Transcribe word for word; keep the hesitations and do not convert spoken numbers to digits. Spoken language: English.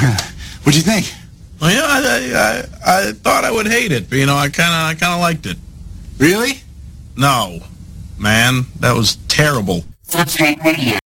What'd you think? Well, yeah, I, I, I thought I would hate it, but, you know, I kind of I kind of liked it. Really? No, man, that was terrible. Foot Talk Radio.